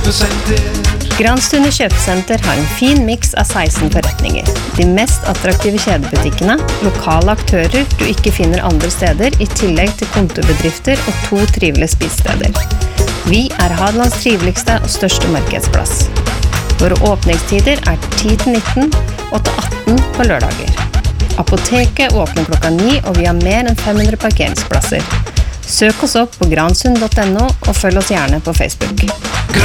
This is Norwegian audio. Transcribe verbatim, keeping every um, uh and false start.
kjøpesenter. Granstune kjøpesenter har en fin mix av seksten forretninger. De mest attraktive kjedebutikkene, lokale aktører du ikke finner andre steder, i tillegg til kontorbedrifter og to trivelige spisesteder. Vi er Hadelands triveligste og største markedsplass. Våre åpningstider er ti til nitten og til atten på lørdager. Apoteket åpner klokka ni, og vi har mer enn fem hundre parkeringsplasser. Søk oss opp på gransund punktum no og følg oss gjerne på Facebook.